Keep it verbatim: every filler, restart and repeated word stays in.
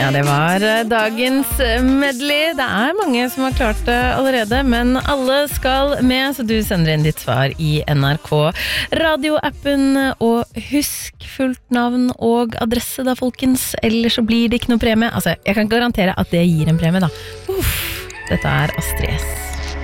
Ja, det var dagens medley. Det er mange som har klart det allerede, men alle skal med, så du sender inn ditt svar i N R K radioappen, og husk fullt navn og adresse da, folkens, ellers så blir det ikke noe premie. Altså, jeg kan garantere at det gir en premie da. Uff, dette er Astrid S.